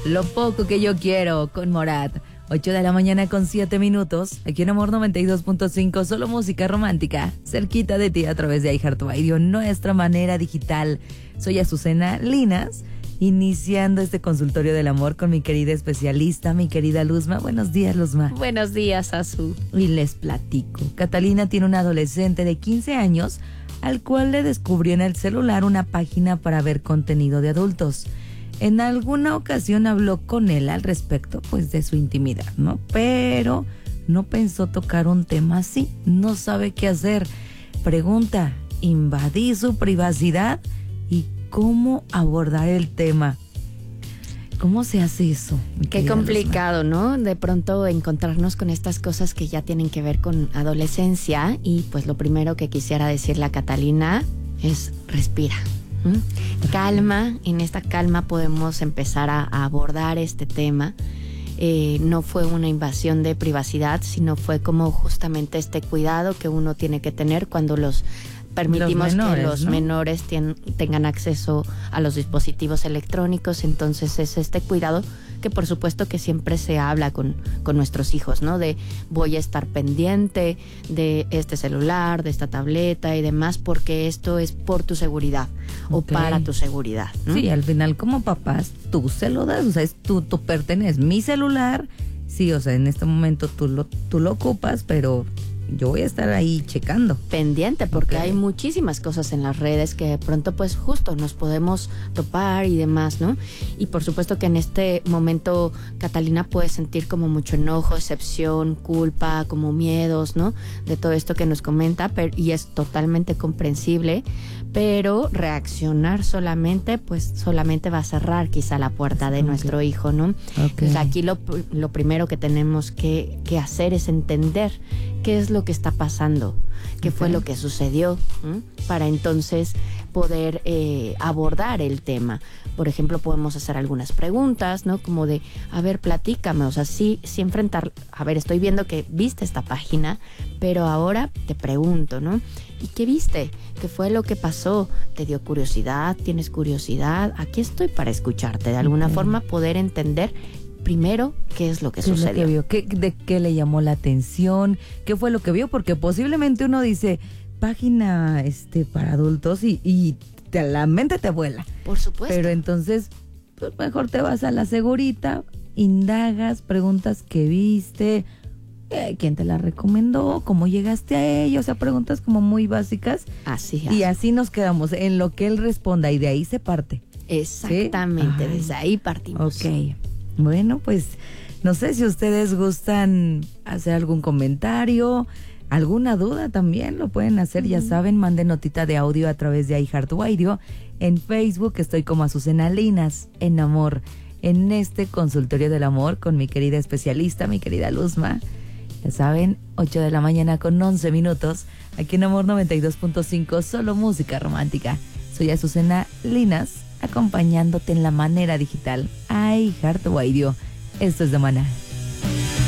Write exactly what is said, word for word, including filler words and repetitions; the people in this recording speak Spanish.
Lo poco que yo quiero con Morat. ocho de la mañana con siete minutos. Aquí en Amor noventa y dos punto cinco, solo música romántica. Cerquita de ti a través de iHeartRadio, nuestra manera digital. Soy Azucena Linas, iniciando este consultorio del amor con mi querida especialista, mi querida Luzma. Buenos días, Luzma. Buenos días, Azu. Y les platico. Catalina tiene un adolescente de quince años al cual le descubrió en el celular una página para ver contenido de adultos. En alguna ocasión habló con él al respecto, pues, de su intimidad, ¿no? Pero no pensó tocar un tema así, no sabe qué hacer. Pregunta, ¿invadí su privacidad? ¿Y cómo abordar el tema? ¿Cómo se hace eso? Qué complicado, ¿no? De pronto encontrarnos con estas cosas que ya tienen que ver con adolescencia. Y pues lo primero que quisiera decirle a Catalina es respira. ¿Mm? Calma, en esta calma podemos empezar a, a abordar este tema. Eh, no fue una invasión de privacidad, sino fue como justamente este cuidado que uno tiene que tener cuando los permitimos los menores, que los ¿no? menores ten, tengan acceso a los dispositivos electrónicos. Entonces es este cuidado que por supuesto que siempre se habla con, con nuestros hijos, ¿no? De voy a estar pendiente de este celular, de esta tableta y demás, porque esto es por tu seguridad o okay. para tu seguridad, ¿no? Sí, al final como papás tú se lo das, o sea, es tú, tú perteneces, mi celular, sí, o sea, en este momento tú lo, tú lo ocupas, pero yo voy a estar ahí checando. Pendiente, porque okay. hay muchísimas cosas en las redes que de pronto pues justo nos podemos topar y demás, ¿no? Y por supuesto que en este momento Catalina puede sentir como mucho enojo, decepción, culpa, como miedos, ¿no? De todo esto que nos comenta, pero, y es totalmente comprensible, pero reaccionar solamente, pues solamente va a cerrar quizá la puerta de okay. nuestro hijo, ¿no? Okay. Entonces aquí lo, lo primero que tenemos que, que hacer es entender qué es lo que está pasando, qué okay. fue lo que sucedió, ¿m? Para entonces poder eh, abordar el tema. Por ejemplo, podemos hacer algunas preguntas, ¿no? Como de, a ver, platícame, o sea, sí, sí enfrentar, a ver, estoy viendo que viste esta página, pero ahora te pregunto, ¿no? ¿Y qué viste? ¿Qué fue lo que pasó? ¿Te dio curiosidad? ¿Tienes curiosidad? Aquí estoy para escucharte, de alguna okay. forma poder entender primero qué es lo que ¿Qué sucedió? Es lo que vio? ¿Qué, ¿De qué le llamó la atención? ¿Qué fue lo que vio? Porque posiblemente uno dice, página este para adultos y, y te, la mente te vuela. Por supuesto. Pero entonces, pues mejor te vas a la segurita, indagas, preguntas qué viste, eh, quién te la recomendó, cómo llegaste a ella, o sea, preguntas como muy básicas. Así es. Y así nos quedamos en lo que él responda y de ahí se parte. Exactamente, ¿sí? desde ahí partimos. Ok. Bueno, pues no sé si ustedes gustan hacer algún comentario, alguna duda también lo pueden hacer, uh-huh. ya saben, manden notita de audio a través de iHeartRadio. En Facebook estoy como Azucena Linas, en Amor, en este consultorio del amor con mi querida especialista, mi querida Luzma. Ya saben, ocho de la mañana con once minutos, aquí en Amor noventa y dos punto cinco, solo música romántica. Soy Azucena Linas, acompañándote en la manera digital iHeartRadio. Esto es de Maná.